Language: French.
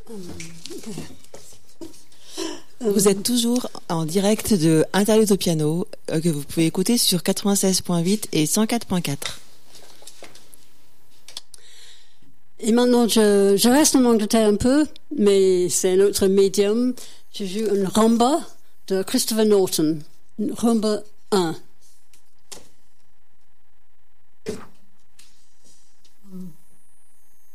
Vous êtes toujours en direct de Interlude au piano, que vous pouvez écouter sur 96.8 et 104.4. Et maintenant, je reste en Angleterre un peu, mais c'est un autre médium. Je joue une rumba de Christopher Norton, une rumba 1.